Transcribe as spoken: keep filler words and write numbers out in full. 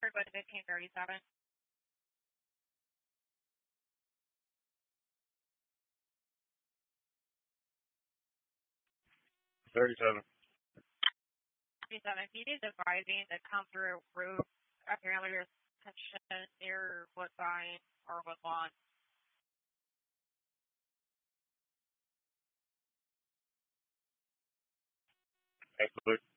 Everybody fifteen thirty-seven. Thirty-seven. thirty-seven. If you need advising to come through roof, apparently there's tension near Woodbine or Woodlawn. Absolutely.